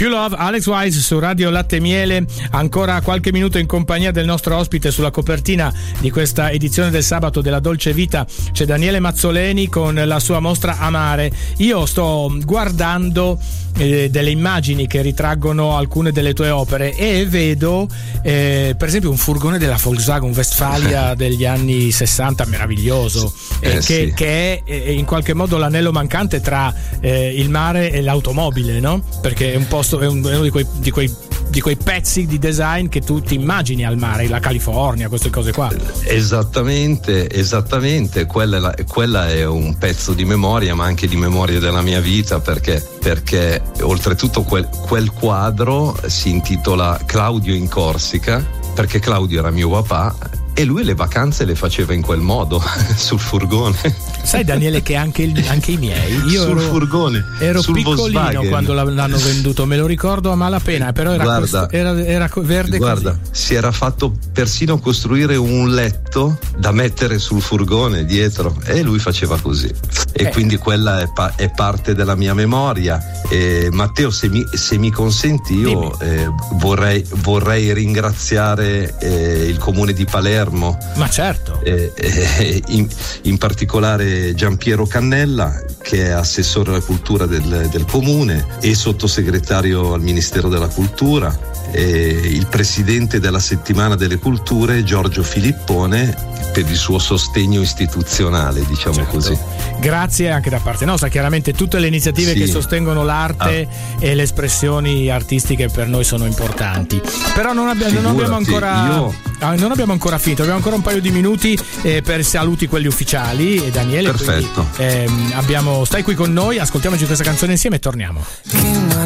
Più Love, Alex Wise su Radio Latte e Miele, ancora qualche minuto in compagnia del nostro ospite. Sulla copertina di questa edizione del sabato della Dolce Vita c'è Daniele Mazzoleni con la sua mostra Amare. Io sto guardando delle immagini che ritraggono alcune delle tue opere e vedo per esempio un furgone della Volkswagen Westfalia degli anni 60 meraviglioso, che è in qualche modo l'anello mancante tra il mare e l'automobile, no? Perché è uno di quei pezzi di design che tu ti immagini al mare, la California, queste cose qua. Esattamente, quella è un pezzo di memoria, ma anche di memoria della mia vita, perché oltretutto quel quadro si intitola Claudio in Corsica, perché Claudio era mio papà e lui le vacanze le faceva in quel modo sul furgone. Sai Daniele che anche i miei, io sul furgone ero sul piccolino Volkswagen. Quando l'hanno venduto, me lo ricordo a malapena, però era verde. Guarda, così. Si era fatto persino costruire un letto da mettere sul furgone dietro e lui faceva così. E quindi quella è parte della mia memoria. Matteo, se mi consenti, io vorrei ringraziare il comune di Palermo. Ma certo. In particolare Giampiero Cannella, che è assessore alla cultura del comune e sottosegretario al Ministero della Cultura, il presidente della Settimana delle Culture Giorgio Filippone, per il suo sostegno istituzionale, diciamo certo. Così. Grazie anche da parte nostra, chiaramente tutte le iniziative che sostengono l'arte e le espressioni artistiche per noi sono importanti. Però non abbiamo ancora finito, abbiamo ancora un paio di minuti per saluti quelli ufficiali. E Daniele, perfetto. Quindi, stai qui con noi, ascoltiamoci questa canzone insieme e torniamo.